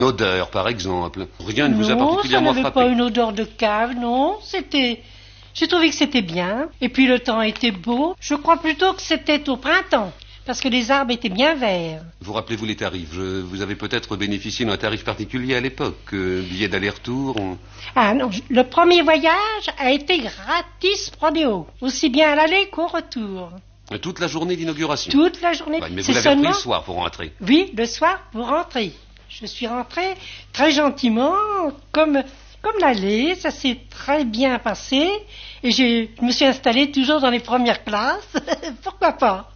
Odeur, par exemple. Rien ne vous a Non, ça particulièrement n'avait frappé. pas une odeur de cave, non. J'ai trouvé que c'était bien. Et puis le temps était beau. Je crois plutôt que c'était au printemps, parce que les arbres étaient bien verts. Vous rappelez-vous les tarifs? Vous avez peut-être bénéficié d'un tarif particulier à l'époque. Billet d'aller-retour. Ah non, le premier voyage a été gratis prodéo, aussi bien à l'aller qu'au retour. Toute la journée d'inauguration. Toute la journée. Ouais, mais vous C'est l'avez pris seulement... le soir pour rentrer. Oui, le soir pour rentrer. Je suis rentrée très gentiment, comme l'aller, ça s'est très bien passé, et je me suis installée toujours dans les premières classes. Pourquoi pas?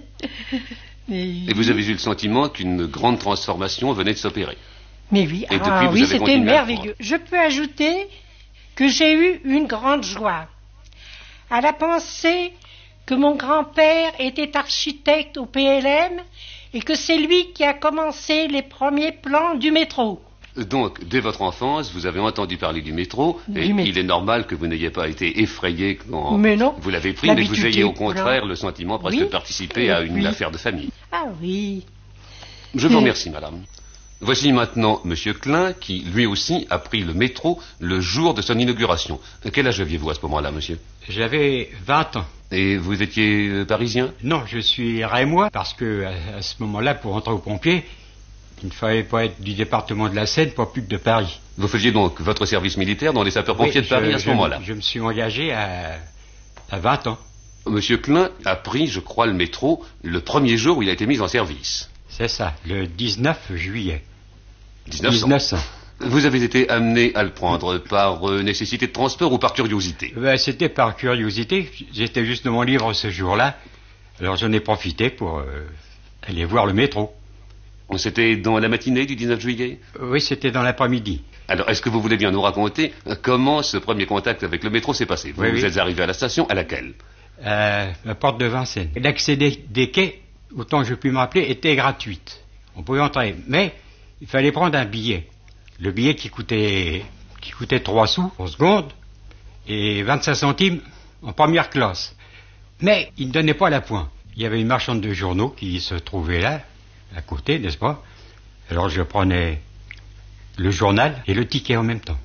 Et vous avez eu le sentiment qu'une grande transformation venait de s'opérer. Mais oui, Et depuis, vous avez c'était continué à merveilleux. Je peux ajouter que j'ai eu une grande joie à la pensée que mon grand-père était architecte au PLM et que c'est lui qui a commencé les premiers plans du métro. Donc, dès votre enfance, vous avez entendu parler du métro, et il est normal que vous n'ayez pas été effrayé quand vous l'avez pris, mais que vous ayez au contraire le sentiment presque de participer à une affaire de famille. Ah oui. Je vous remercie, madame. Voici maintenant Monsieur Klein, qui lui aussi a pris le métro le jour de son inauguration. Quel âge aviez-vous à ce moment-là, monsieur? J'avais 20 ans. Et vous étiez parisien? Non, je suis rémois, parce que à ce moment-là, pour entrer aux pompiers, il ne fallait pas être du département de la Seine, pas plus que de Paris. Vous faisiez donc votre service militaire dans les sapeurs-pompiers de Paris à ce moment-là? Je me suis engagé à 20 ans. Monsieur Klein a pris, je crois, le métro le premier jour où il a été mis en service. C'est ça, le 19 juillet. 1900. Vous avez été amené à le prendre par nécessité de transport ou par curiosité? C'était par curiosité. J'étais justement libre ce jour-là. Alors j'en ai profité pour aller voir le métro. C'était dans la matinée du 19 juillet? Oui, c'était dans l'après-midi. Alors, est-ce que vous voulez bien nous raconter comment ce premier contact avec le métro s'est passé? Vous êtes arrivé à la station, à laquelle? La porte de Vincennes. L'accès des quais, autant que je puis me rappeler, était gratuite. On pouvait entrer, mais il fallait prendre un billet. Le billet qui coûtait 3 sous en seconde et 25 centimes en première classe. Mais il ne donnait pas la pointe. Il y avait une marchande de journaux qui se trouvait là, à côté, n'est-ce pas? Alors je prenais le journal et le ticket en même temps.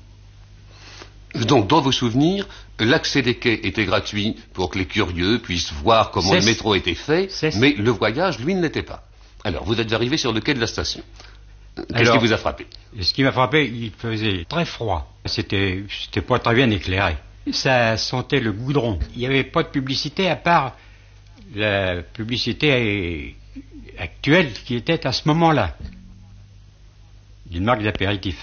Donc, dans vos souvenirs, l'accès des quais était gratuit pour que les curieux puissent voir comment le métro était fait, mais le voyage, lui, ne l'était pas. Alors, vous êtes arrivé sur le quai de la station. Qu'est-ce qui vous a frappé? Ce qui m'a frappé, il faisait très froid. C'était pas très bien éclairé. Ça sentait le goudron. Il n'y avait pas de publicité à part la publicité actuelle qui était à ce moment-là. Une marque d'apéritif.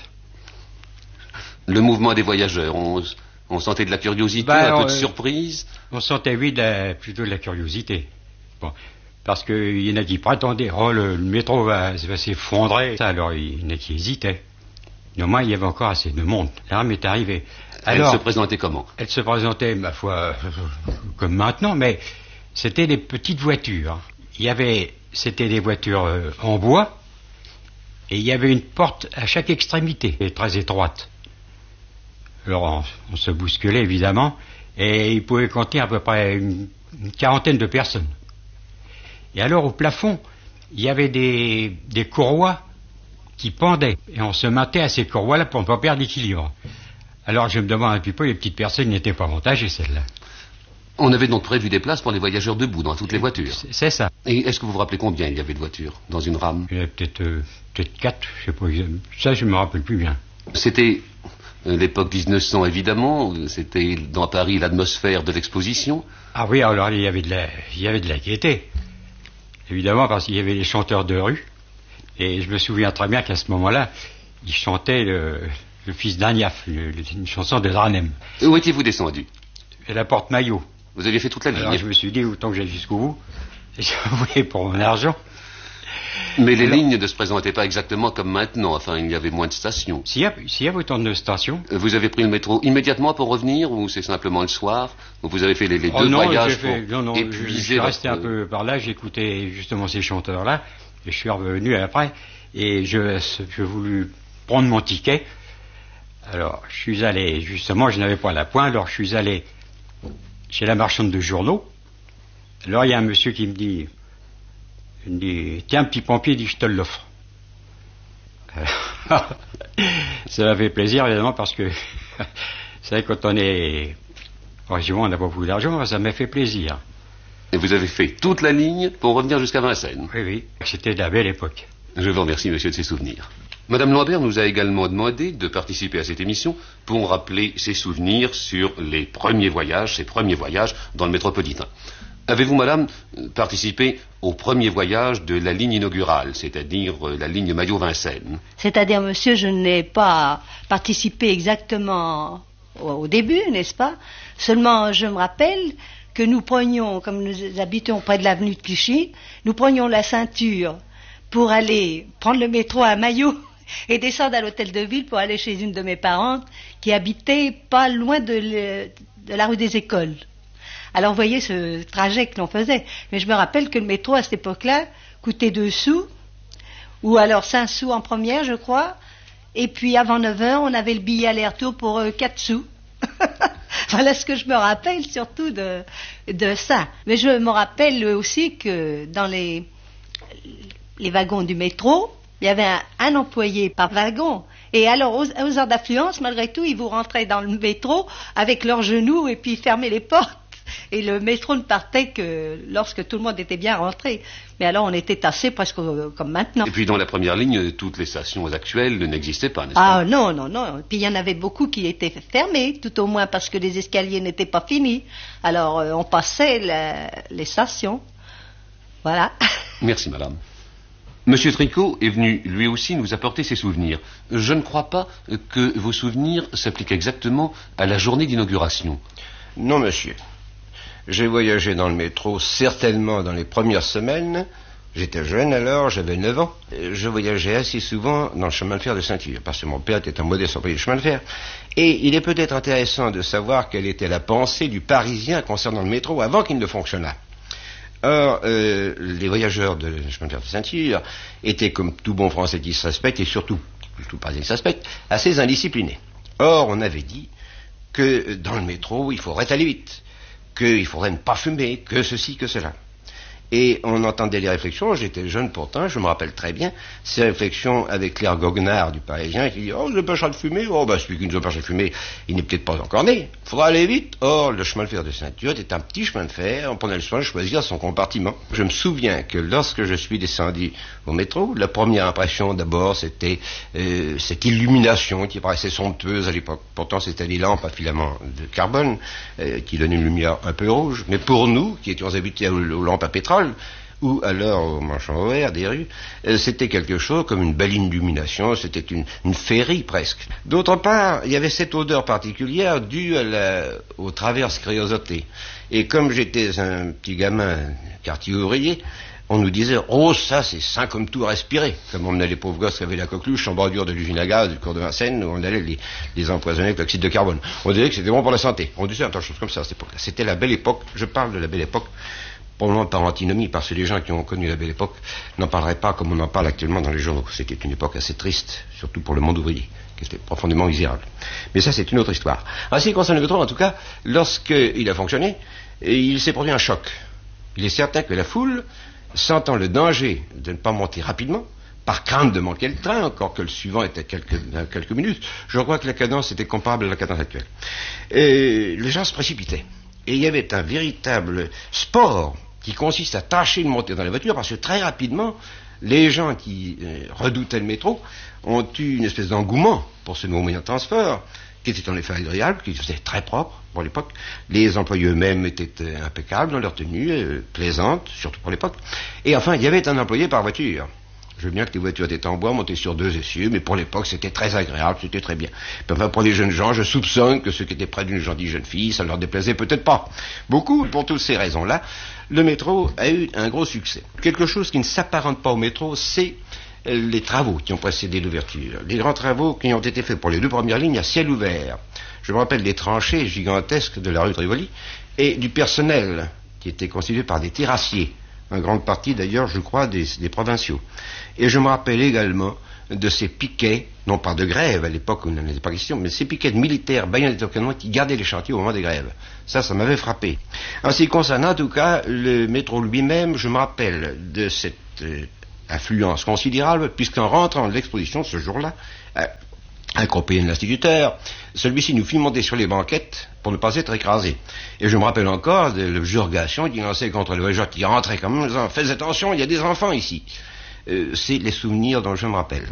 Le mouvement des voyageurs, on sentait de la curiosité, un peu de surprise? On sentait, oui, plutôt de la curiosité. Bon, parce qu'il y en a qui prétendaient, le métro va s'effondrer. Alors il y en a qui hésitaient. Néanmoins, il y avait encore assez de monde. L'arme est arrivée. Alors, elle se présentait comment? Elle se présentait, ma foi, comme maintenant, mais c'était des petites voitures. C'était des voitures en bois, et il y avait une porte à chaque extrémité, très étroite. Alors on se bousculait évidemment, et il pouvait contenir à peu près une quarantaine de personnes. Et alors au plafond, il y avait des courroies qui pendaient, et on se maintenait à ces courroies-là pour ne pas perdre l'équilibre. Alors je me demande un petit peu, les petites personnes n'étaient pas avantagées, celles-là. On avait donc prévu des places pour les voyageurs debout dans toutes les voitures. C'est ça. Et est-ce que vous vous rappelez combien il y avait de voitures dans une rame? Il y avait peut-être 4, je sais pas. Ça, je me rappelle plus bien. C'était l'époque 1900, évidemment. C'était dans Paris l'atmosphère de l'exposition. Ah oui, alors il y avait de la gaieté. Évidemment, parce qu'il y avait les chanteurs de rue. Et je me souviens très bien qu'à ce moment-là, ils chantaient le fils d'Agnaf, une chanson de Dranem. Où étiez-vous descendu? À la porte Maillot. Vous aviez fait toute la ligne? Alors je me suis dit, autant que j'aille jusqu'au bout, et je voulais pour mon argent. Mais les lignes ne se présentaient pas exactement comme maintenant, enfin il y avait moins de stations. S'il y a autant de stations. Vous avez pris le métro immédiatement pour revenir, ou c'est simplement le soir? Ou vous avez fait les deux voyages pour épuiser? Je suis resté un peu par là, j'écoutais justement ces chanteurs-là, et je suis revenu après, et je voulu prendre mon ticket. Alors je suis allé, justement, je n'avais pas la pointe, alors je suis allé chez la marchande de journaux. Alors il y a un monsieur qui me dit, tiens, petit pompier, je te l'offre. Ça m'a fait plaisir, évidemment, parce que c'est vrai, quand on est région, on n'a pas beaucoup d'argent, ça m'a fait plaisir. Et vous avez fait toute la ligne pour revenir jusqu'à Vincennes? Oui, oui, c'était de la belle époque. Je vous remercie, monsieur, de ces souvenirs. Madame Lombert nous a également demandé de participer à cette émission pour rappeler ses souvenirs sur les premiers voyages, ses premiers voyages dans le métropolitain. Avez-vous, madame, participé au premier voyage de la ligne inaugurale, c'est-à-dire la ligne Maillot-Vincennes? C'est-à-dire, monsieur, je n'ai pas participé exactement au début, n'est-ce pas? Seulement, je me rappelle que nous prenions, comme nous habitions près de l'avenue de Clichy, nous prenions la ceinture pour aller prendre le métro à Maillot et descendre à l'hôtel de ville pour aller chez une de mes parentes qui habitait pas loin de la rue des Écoles. Alors, vous voyez ce trajet que l'on faisait. Mais je me rappelle que le métro, à cette époque-là, coûtait 2 sous, ou alors 5 sous en première, je crois. Et puis, avant 9 heures, on avait le billet aller-retour pour 4 sous. Voilà ce que je me rappelle, surtout de ça. Mais je me rappelle aussi que dans les wagons du métro, il y avait un employé par wagon. Et alors, aux heures d'affluence, malgré tout, ils vous rentraient dans le métro avec leurs genoux et puis fermaient les portes. Et le métro ne partait que lorsque tout le monde était bien rentré. Mais alors on était tassés presque comme maintenant. Et puis dans la première ligne, toutes les stations actuelles n'existaient pas, n'est-ce pas? Ah non, non, non. Puis il y en avait beaucoup qui étaient fermés, tout au moins parce que les escaliers n'étaient pas finis. Alors on passait les stations. Voilà. Merci, madame. Monsieur Tricot est venu lui aussi nous apporter ses souvenirs. Je ne crois pas que vos souvenirs s'appliquent exactement à la journée d'inauguration. Non, monsieur. J'ai voyagé dans le métro certainement dans les premières semaines. J'étais jeune alors, j'avais 9 ans. Je voyageais assez souvent dans le chemin de fer de Saint-Yves, parce que mon père était un modeste employé du chemin de fer. Et il est peut-être intéressant de savoir quelle était la pensée du Parisien concernant le métro avant qu'il ne fonctionnât. Or, les voyageurs de chemin de fer de Saint-Yves étaient, comme tout bon Français qui se respecte, et surtout tout Parisien qui se respecte, assez indisciplinés. Or, on avait dit que dans le métro, il faudrait aller vite, qu'il faudrait ne pas fumer, que ceci, que cela. Et on entendait les réflexions, j'étais jeune pourtant, je me rappelle très bien, ces réflexions avec l'air goguenard du Parisien qui dit « Oh, je empêcherai de fumer, oh, bah celui qui nous empêche de fumer, il n'est peut-être pas encore né, il faudra aller vite. » Or, le chemin de fer de Saint-Yves était un petit chemin de fer, on prenait le soin de choisir son compartiment. Je me souviens que lorsque je suis descendu au métro, la première impression d'abord c'était cette illumination qui paraissait somptueuse à l'époque. Pourtant c'était des lampes à filament de carbone qui donnaient une lumière un peu rouge, mais pour nous, qui étions habitués aux lampes à pétrole, ou alors au marchand vert des rues, c'était quelque chose comme une belle illumination, c'était une féerie presque. D'autre part, il y avait cette odeur particulière due aux traverses créosotées. Et comme j'étais un petit gamin quartier ouvrier, on nous disait « Oh, ça, c'est sain comme tout à respirer », comme on menait les pauvres gosses qui avaient la coqueluche en bordure de l'usine à gaz du cours de Vincennes, où on allait les empoisonner avec l'oxyde de carbone. On disait que c'était bon pour la santé. On disait un tas de choses comme ça à cette époque-là. C'était la belle époque, je parle de la belle époque, probablement par antinomie, parce que les gens qui ont connu la belle époque n'en parleraient pas comme on en parle actuellement dans les journaux. C'était une époque assez triste, surtout pour le monde ouvrier, qui était profondément misérable. Mais ça, c'est une autre histoire. En ce qui concerne le métro, en tout cas, lorsqu'il a fonctionné, il s'est produit un choc. Il est certain que la foule, sentant le danger de ne pas monter rapidement, par crainte de manquer le train, encore que le suivant était quelques minutes, je crois que la cadence était comparable à la cadence actuelle. Et les gens se précipitaient. Et il y avait un véritable sport qui consiste à tâcher de monter dans la voiture, parce que très rapidement, les gens qui redoutaient le métro ont eu une espèce d'engouement pour ce nouveau moyen de transport, qui était en effet agréable, qui faisait très propre pour l'époque. Les employés eux-mêmes étaient impeccables dans leur tenue, plaisantes, surtout pour l'époque. Et enfin, il y avait un employé par voiture. Je veux bien que les voitures étaient en bois, montées sur 2 essieux, mais pour l'époque, c'était très agréable, c'était très bien. Puis enfin, pour les jeunes gens, je soupçonne que ceux qui étaient près d'une gentille jeune fille, ça ne leur déplaisait peut-être pas. Beaucoup, pour toutes ces raisons-là, le métro a eu un gros succès. Quelque chose qui ne s'apparente pas au métro, c'est les travaux qui ont précédé l'ouverture. Les grands travaux qui ont été faits pour les 2 premières lignes à ciel ouvert. Je me rappelle des tranchées gigantesques de la rue de Rivoli et du personnel qui était constitué par des terrassiers. En grande partie d'ailleurs, je crois, des provinciaux. Et je me rappelle également de ces piquets, non pas de grève à l'époque où il n'en était pas question, mais ces piquets de militaires baïonnés au canon qui gardaient les chantiers au moment des grèves. Ça m'avait frappé. En ce qui concerne en tout cas le métro lui-même, je me rappelle de cette affluence considérable, puisqu'en rentrant de l'exposition ce jour-là, accompagné de l'instituteur, celui-ci nous fit monter sur les banquettes pour ne pas être écrasés. Et je me rappelle encore de l'objurgation qu'il lançait contre les voyageurs qui rentraient comme en disant « Faites attention, il y a des enfants ici ». C'est les souvenirs dont je me rappelle.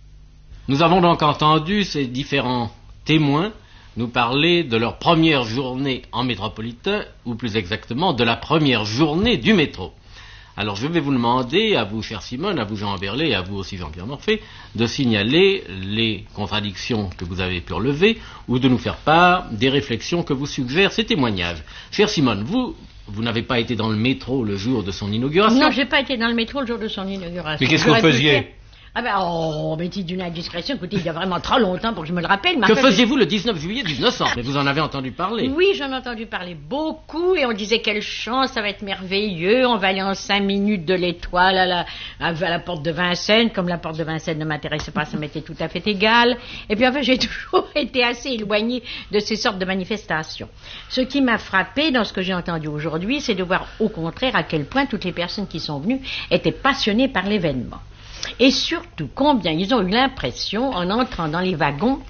Nous avons donc entendu ces différents témoins nous parler de leur première journée en métropolitain, ou plus exactement de la première journée du métro. Alors je vais vous demander, à vous chère Simone, à vous Jean Berlet et à vous aussi Jean-Pierre Morphée, de signaler les contradictions que vous avez pu relever ou de nous faire part des réflexions que vous suggèrent ces témoignages. Chère Simone, vous n'avez pas été dans le métro le jour de son inauguration? Non, j'ai pas été dans le métro le jour de son inauguration. Mais qu'est-ce que vous faisiez? Ah ben, mais c'est d'une indiscrétion, écoutez, il y a vraiment trop longtemps pour que je me le rappelle. Que faisiez-vous le 19 juillet 1900? Mais vous en avez entendu parler. Oui, j'en ai entendu parler beaucoup, et on disait quelle chance, ça va être merveilleux, on va aller en 5 minutes de l'Étoile à la porte de Vincennes, comme la porte de Vincennes ne m'intéressait pas, ça m'était tout à fait égal. Et puis enfin, j'ai toujours été assez éloignée de ces sortes de manifestations. Ce qui m'a frappé dans ce que j'ai entendu aujourd'hui, c'est de voir au contraire à quel point toutes les personnes qui sont venues étaient passionnées par l'événement. Et surtout, combien ils ont eu l'impression, en entrant dans les wagons,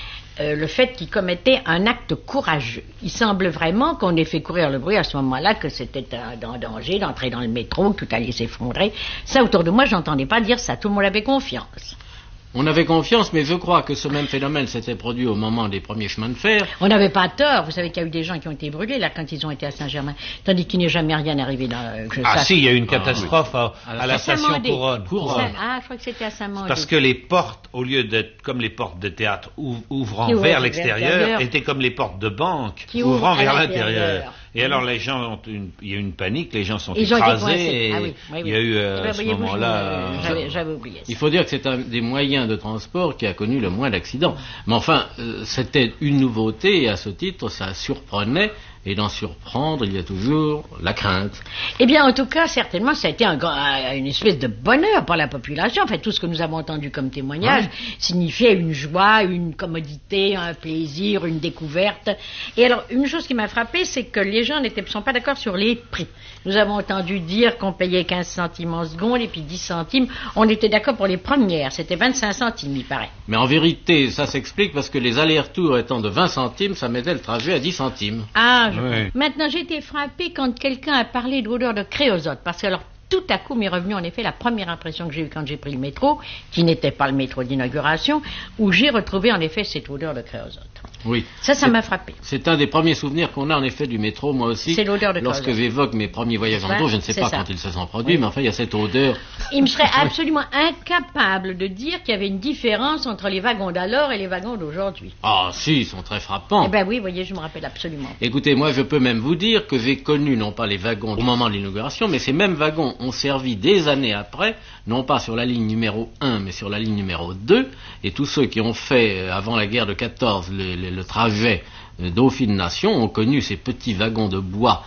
le fait qu'ils commettaient un acte courageux. Il semble vraiment qu'on ait fait courir le bruit à ce moment-là, que c'était un danger d'entrer dans le métro, que tout allait s'effondrer. Ça, autour de moi, j'entendais pas dire ça. Tout le monde avait confiance. On avait confiance, mais je crois que ce même phénomène s'était produit au moment des premiers chemins de fer. On n'avait pas tort. Vous savez qu'il y a eu des gens qui ont été brûlés là quand ils ont été à Saint-Germain, tandis qu'il n'est jamais rien arrivé dans. Si, il y a eu une catastrophe à la station Couronne. Je crois que c'était à Saint-Mandé. Parce que les portes, au lieu d'être comme les portes de théâtre ouvrant vers l'extérieur, étaient comme les portes de banque ouvrant vers l'intérieur. Et alors les gens il y a eu une panique, les gens sont écrasés. Il y a eu à ce moment-là. J'avais oublié ça. Il faut dire que c'est un des moyens de transport qui a connu le moins d'accidents. Mais enfin, c'était une nouveauté et à ce titre, ça surprenait. Et d'en surprendre, il y a toujours la crainte. Eh bien, en tout cas, certainement, ça a été une espèce de bonheur pour la population. En fait, tout ce que nous avons entendu comme témoignage signifiait une joie, une commodité, un plaisir, une découverte. Et alors, une chose qui m'a frappée, c'est que les gens ne sont pas d'accord sur les prix. Nous avons entendu dire qu'on payait 15 centimes en seconde et puis 10 centimes. On était d'accord pour les premières. C'était 25 centimes, il paraît. Mais en vérité, ça s'explique parce que les allers-retours étant de 20 centimes, ça mettait le trajet à 10 centimes. Maintenant, j'ai été frappée quand quelqu'un a parlé de l'odeur de créosote, parce que alors, tout à coup m'est revenue en effet la première impression que j'ai eue quand j'ai pris le métro, qui n'était pas le métro d'inauguration, où j'ai retrouvé en effet cette odeur de créosote. Oui. Ça m'a frappé. C'est un des premiers souvenirs qu'on a en effet du métro, moi aussi. C'est l'odeur de lorsque créosote. J'évoque mes premiers voyages en métro, je ne sais pas quand ils se sont produits, mais enfin il y a cette odeur. Il me serait absolument incapable de dire qu'il y avait une différence entre les wagons d'alors et les wagons d'aujourd'hui. Ah si, ils sont très frappants. Eh ben oui, voyez, je me rappelle absolument. Écoutez, moi je peux même vous dire que j'ai connu non pas les wagons au moment de l'inauguration, mais ces mêmes wagons ont servi des années après, non pas sur la ligne numéro 1, mais sur la ligne numéro 2, et tous ceux qui ont fait, avant la guerre de 14, le trajet Dauphine-Nation ont connu ces petits wagons de bois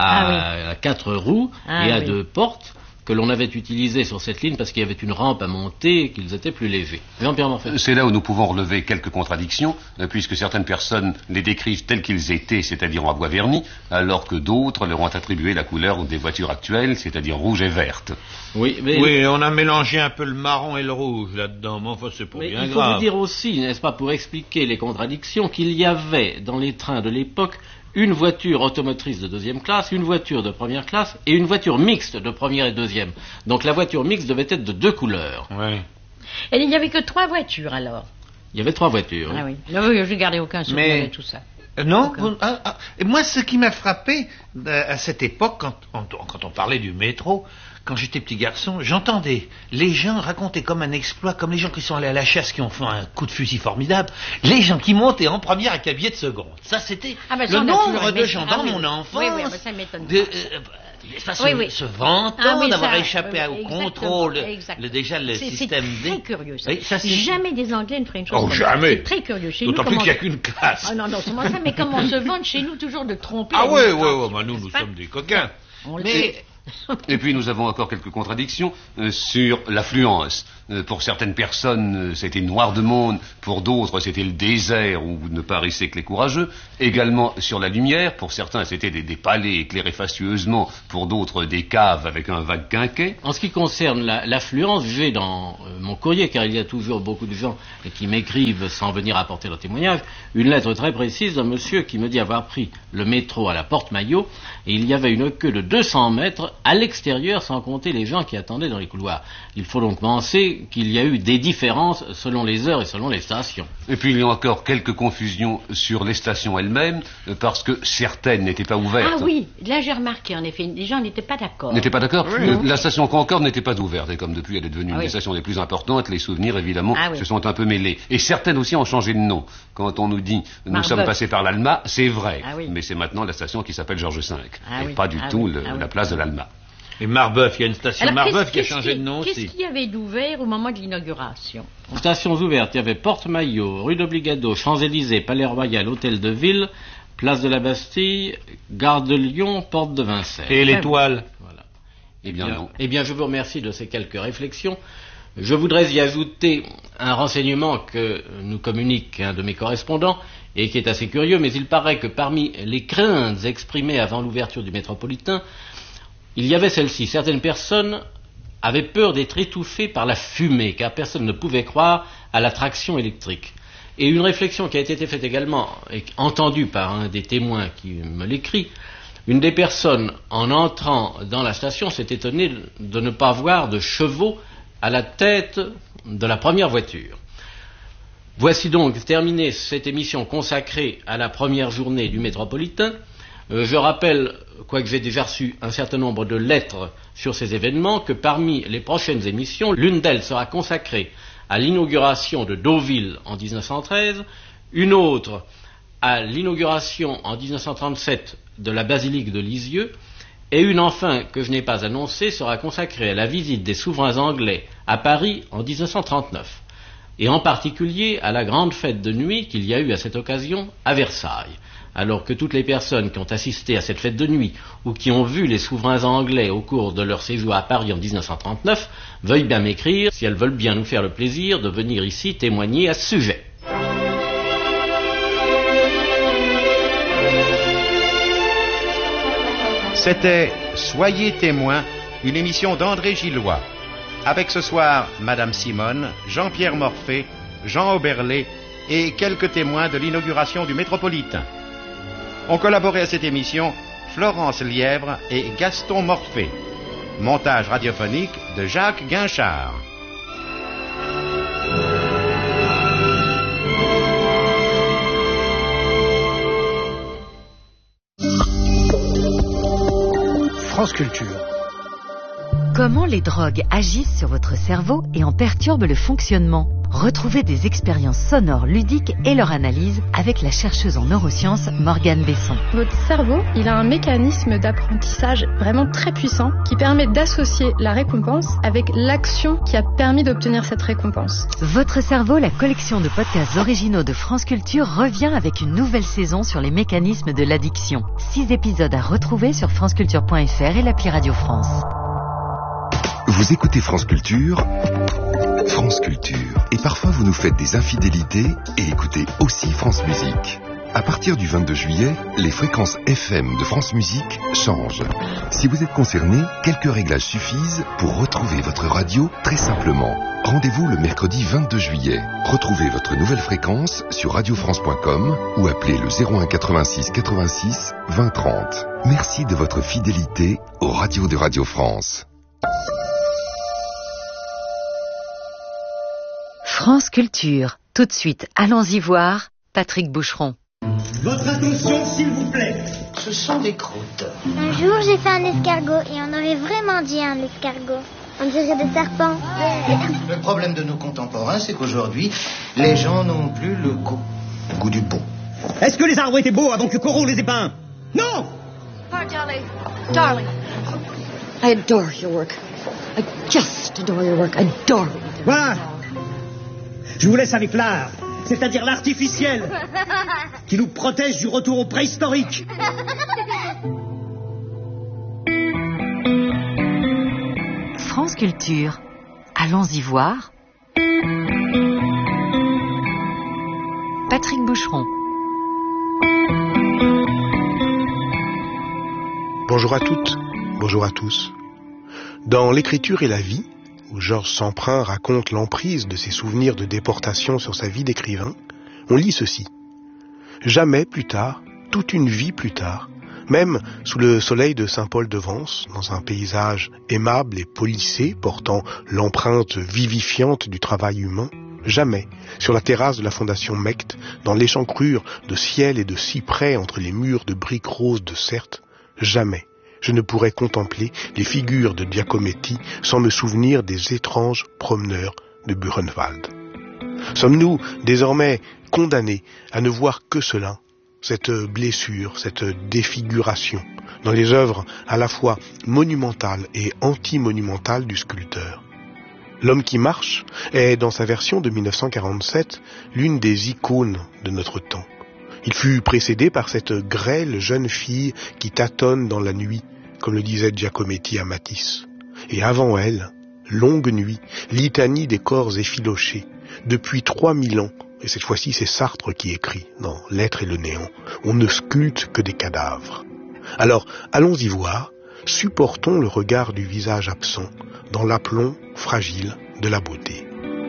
à 4 roues et à 2 portes que l'on avait utilisés sur cette ligne parce qu'il y avait une rampe à monter et qu'ils étaient plus légers. Jean-Pierre Morphée. C'est là où nous pouvons relever quelques contradictions, puisque certaines personnes les décrivent tels qu'ils étaient, c'est-à-dire en bois verni, alors que d'autres leur ont attribué la couleur des voitures actuelles, c'est-à-dire rouge et verte. Oui, on a mélangé un peu le marron et le rouge là-dedans, mais enfin c'est pas bien grave. Il faut vous dire aussi, n'est-ce pas, pour expliquer les contradictions, qu'il y avait dans les trains de l'époque une voiture automotrice de 2e classe, une voiture de 1re classe et une voiture mixte de 1re et 2e. Donc la voiture mixte devait être de 2 couleurs. Oui. Et il n'y avait que 3 voitures alors. Il y avait 3 voitures. Ah oui. Non, je n'ai gardé aucun souvenir de tout ça. Non, moi ce qui m'a frappé à cette époque, quand on parlait du métro, quand j'étais petit garçon, j'entendais les gens raconter comme un exploit, comme les gens qui sont allés à la chasse, qui ont fait un coup de fusil formidable, les gens qui montaient en première avec un billet de seconde. Ça, c'était le nombre de gens dans mon enfance. Oui, ça m'étonne se vantant d'avoir échappé au contrôle, déjà le système D. C'est très curieux ça. Oui, jamais des Anglais ne feraient une chose comme jamais. C'est très curieux. Chez D'autant nous, plus qu'il n'y a qu'une classe. Ah non, comment ça, mais comment on se vante chez nous toujours de tromper. Ah oui, nous sommes des coquins. Et puis nous avons encore quelques contradictions sur l'affluence. Pour certaines personnes, c'était noir de monde pour d'autres c'était le désert où ne paraissaient que les courageux, également sur la lumière, pour certains c'était des palais éclairés fastueusement, pour d'autres des caves avec un vague quinquet. En ce qui concerne l'affluence, j'ai dans mon courrier, car il y a toujours beaucoup de gens qui m'écrivent sans venir apporter leur témoignage, une lettre très précise d'un monsieur qui me dit avoir pris le métro à la Porte-Maillot, et il y avait une queue de 200 mètres à l'extérieur, sans compter les gens qui attendaient dans les couloirs. Il faut donc penser qu'il y a eu des différences selon les heures et selon les stations. Et puis il y a encore quelques confusions sur les stations elles-mêmes, parce que certaines n'étaient pas ouvertes. Ah oui, là j'ai remarqué en effet, les gens n'étaient pas d'accord. N'étaient pas d'accord? Oui. La station Concorde n'était pas ouverte, et comme depuis elle est devenue une des stations les plus importantes, les souvenirs évidemment se sont un peu mêlés. Et certaines aussi ont changé de nom. Quand on nous dit nous sommes passés par l'Alma, c'est vrai, mais c'est maintenant la station qui s'appelle Georges V, et pas du tout la place de l'Alma. Et Marbeuf, il y a une station Marbeuf qui a changé de nom aussi. Qu'est-ce qu'il y avait d'ouvert au moment de l'inauguration? Stations ouvertes, il y avait Porte-Maillot, rue d'Obligado, Champs-Élysées, Palais Royal, Hôtel de Ville, Place de la Bastille, Gare de Lyon, Porte de Vincennes. Et l'Étoile? Voilà. Eh bien, je vous remercie de ces quelques réflexions. Je voudrais y ajouter un renseignement que nous communique un de mes correspondants et qui est assez curieux, mais il paraît que parmi les craintes exprimées avant l'ouverture du Métropolitain, il y avait celle-ci. Certaines personnes avaient peur d'être étouffées par la fumée, car personne ne pouvait croire à la traction électrique. Et une réflexion qui a été faite également, et entendue par un des témoins qui me l'écrit, une des personnes, en entrant dans la station, s'est étonnée de ne pas voir de chevaux à la tête de la première voiture. Voici donc terminée cette émission consacrée à la première journée du Métropolitain. Je rappelle, quoique j'ai déjà reçu un certain nombre de lettres sur ces événements, que parmi les prochaines émissions, l'une d'elles sera consacrée à l'inauguration de Deauville en 1913, une autre à l'inauguration en 1937 de la basilique de Lisieux, et une enfin, que je n'ai pas annoncée, sera consacrée à la visite des souverains anglais à Paris en 1939, et en particulier à la grande fête de nuit qu'il y a eu à cette occasion à Versailles. Alors que toutes les personnes qui ont assisté à cette fête de nuit ou qui ont vu les souverains anglais au cours de leur séjour à Paris en 1939 veuillent bien m'écrire si elles veulent bien nous faire le plaisir de venir ici témoigner à ce sujet. C'était Soyez témoins, une émission d'André Gillois. Avec ce soir Madame Simone, Jean-Pierre Morphée, Jean Oberlé et quelques témoins de l'inauguration du Métropolitain. Ont collaboré à cette émission Florence Lièvre et Gaston Morphée. Montage radiophonique de Jacques Guinchard. France Culture. Comment les drogues agissent sur votre cerveau et en perturbent le fonctionnement? Retrouvez des expériences sonores ludiques et leur analyse avec la chercheuse en neurosciences Morgane Besson. Votre cerveau, il a un mécanisme d'apprentissage vraiment très puissant qui permet d'associer la récompense avec l'action qui a permis d'obtenir cette récompense. Votre cerveau, la collection de podcasts originaux de France Culture, revient avec une nouvelle saison sur les mécanismes de l'addiction. 6 épisodes à retrouver sur franceculture.fr et l'appli Radio France. Vous écoutez France Culture, France Culture. Et parfois vous nous faites des infidélités et écoutez aussi France Musique. À partir du 22 juillet, les fréquences FM de France Musique changent. Si vous êtes concerné, quelques réglages suffisent pour retrouver votre radio très simplement. Rendez-vous le mercredi 22 juillet. Retrouvez votre nouvelle fréquence sur radiofrance.com ou appelez le 01 86 86 20 30. Merci de votre fidélité aux radios de Radio France. France Culture. Tout de suite, allons-y voir Patrick Boucheron. Votre attention, s'il vous plaît. Ce sont des croûtes. Un jour, j'ai fait un escargot et on aurait vraiment dit un escargot. On dirait des serpents. Le problème de nos contemporains, c'est qu'aujourd'hui, les gens n'ont plus le goût du beau. Est-ce que les arbres étaient beaux avant que Corot les ait peints? Non! Oh, darling, I adore your work. I just adore your work. Adore it. Voilà. Je vous laisse avec l'art, c'est-à-dire l'artificiel, qui nous protège du retour au préhistorique. France Culture. Allons-y voir. Patrick Boucheron. Bonjour à toutes, bonjour à tous. Dans L'écriture et la vie, où Georges Semprin raconte l'emprise de ses souvenirs de déportation sur sa vie d'écrivain, on lit ceci. Jamais plus tard, toute une vie plus tard, même sous le soleil de Saint-Paul-de-Vence, dans un paysage aimable et polissé, portant l'empreinte vivifiante du travail humain, jamais, sur la terrasse de la Fondation Mecht, dans l'échancrure de ciel et de cyprès entre les murs de briques roses de Certes, jamais je ne pourrais contempler les figures de Giacometti sans me souvenir des étranges promeneurs de Buchenwald. Sommes-nous désormais condamnés à ne voir que cela, cette blessure, cette défiguration, dans les œuvres à la fois monumentales et anti-monumentales du sculpteur? L'homme qui marche est, dans sa version de 1947, l'une des icônes de notre temps. Il fut précédé par cette grêle jeune fille qui tâtonne dans la nuit, comme le disait Giacometti à Matisse. Et avant elle, longue nuit, litanie des corps effilochés. Depuis 3000 ans, et cette fois-ci c'est Sartre qui écrit dans L'être et le néant, on ne sculpte que des cadavres. Alors, allons-y voir, supportons le regard du visage absent, dans l'aplomb fragile de la beauté.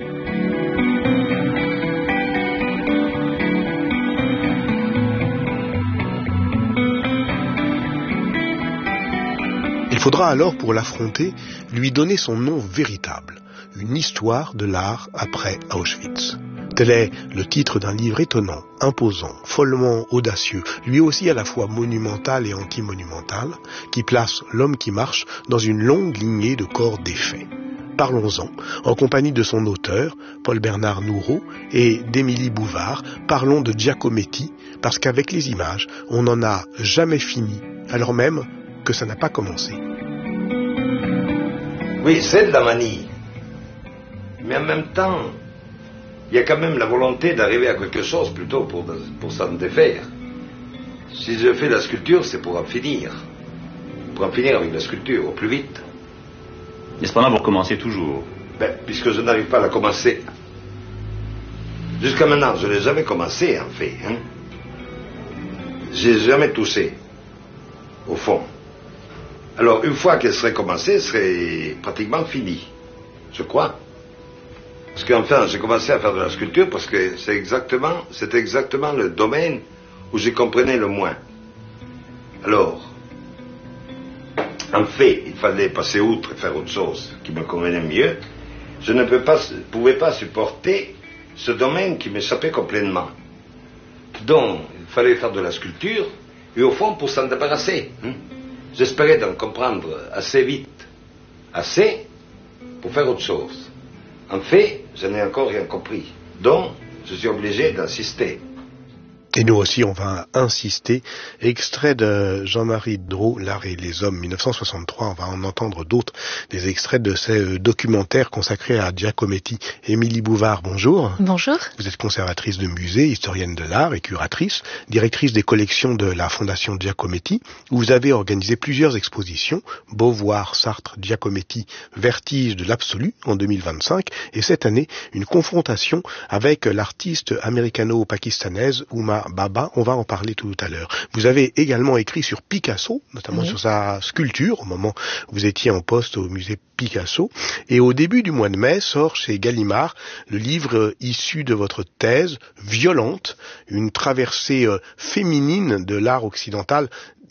Il faudra alors, pour l'affronter, lui donner son nom véritable, une histoire de l'art après Auschwitz. Tel est le titre d'un livre étonnant, imposant, follement audacieux, lui aussi à la fois monumental et anti-monumental, qui place l'homme qui marche dans une longue lignée de corps défaits. Parlons-en, en compagnie de son auteur, Paul-Bernard Nourreau, et d'Émilie Bouvard, parlons de Giacometti, parce qu'avec les images, on n'en a jamais fini, alors même que ça n'a pas commencé. Oui, c'est de la manie. Mais en même temps, il y a quand même la volonté d'arriver à quelque chose plutôt pour s'en défaire. Si je fais la sculpture, c'est pour en finir. Pour en finir avec la sculpture, au plus vite. Et cependant, vous recommencez toujours. Puisque je n'arrive pas à la commencer. Jusqu'à maintenant, je n'ai jamais commencé, en fait. J'ai jamais touché, au fond. Alors, une fois qu'elle serait commencée, elle serait pratiquement finie, je crois. Parce qu'enfin, j'ai commencé à faire de la sculpture parce que c'était exactement le domaine où je comprenais le moins. Alors, en fait, il fallait passer outre et faire autre chose qui me convenait mieux. Je ne pouvais pas supporter ce domaine qui m'échappait complètement. Donc, il fallait faire de la sculpture, et au fond, pour s'en débarrasser. J'espérais d'en comprendre assez vite, assez pour faire autre chose. En fait, je n'ai encore rien compris. Donc, je suis obligé d'insister. Et nous aussi, on va insister. Extrait de Jean-Marie Drault, L'art et les hommes, 1963. On va en entendre d'autres, des extraits de ces documentaires consacrés à Giacometti. Émilie Bouvard, bonjour. Bonjour. Vous êtes conservatrice de musée, historienne de l'art et curatrice, directrice des collections de la Fondation Giacometti, où vous avez organisé plusieurs expositions, Beauvoir, Sartre, Giacometti, Vertige de l'absolu en 2025, et cette année, une confrontation avec l'artiste américano-pakistanaise Huma Baba, on va en parler tout à l'heure. Vous avez également écrit sur Picasso, notamment sur sa sculpture, au moment où vous étiez en poste au musée Picasso. Et au début du mois de mai, sort chez Gallimard le livre issu de votre thèse, Violente, une traversée féminine de l'art occidental,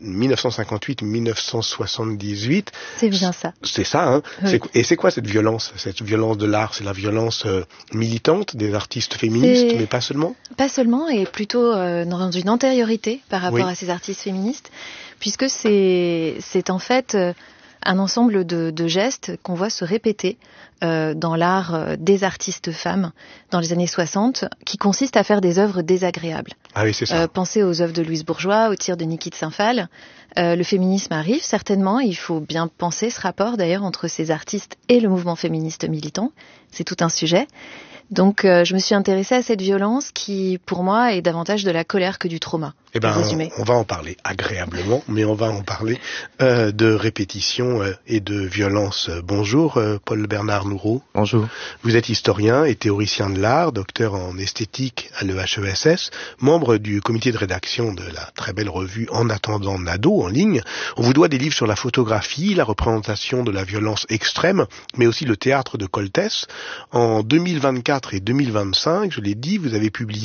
1958-1978. C'est bien ça. C'est ça, hein. Oui. Et c'est quoi cette violence de l'art? C'est la violence militante des artistes féministes, mais pas seulement? Pas seulement, et plutôt dans une antériorité par rapport à ces artistes féministes, puisque c'est en fait un ensemble de gestes qu'on voit se répéter dans l'art des artistes femmes dans les années 60, qui consistent à faire des œuvres désagréables. Ah oui, c'est ça. Pensez aux œuvres de Louise Bourgeois, au tir de Niki de Saint-Phal. Le féminisme arrive, certainement. Il faut bien penser ce rapport, d'ailleurs, entre ces artistes et le mouvement féministe militant. C'est tout un sujet. Donc, je me suis intéressée à cette violence qui, pour moi, est davantage de la colère que du trauma. Eh ben, on va en parler agréablement, mais on va en parler de répétition et de violence. Bonjour, Paul-Bernard Noureau. Bonjour. Vous êtes historien et théoricien de l'art, docteur en esthétique à l'EHESS, membre du comité de rédaction de la très belle revue En attendant Nadeau en ligne. On vous doit des livres sur la photographie, la représentation de la violence extrême, mais aussi le théâtre de Coltès. En 2024 et 2025, je l'ai dit, vous avez publié